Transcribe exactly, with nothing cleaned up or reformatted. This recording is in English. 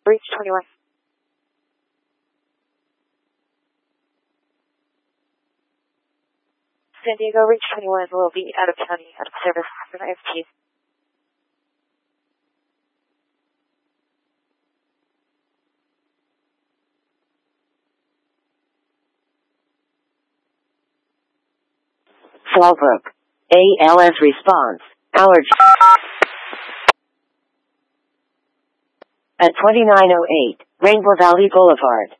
reached twenty-one. San Diego, reach twenty-one will be out of county, out of service for I F T. Fallbrook. A L S response. Allergy. At twenty-nine oh eight, Rainbow Valley Boulevard.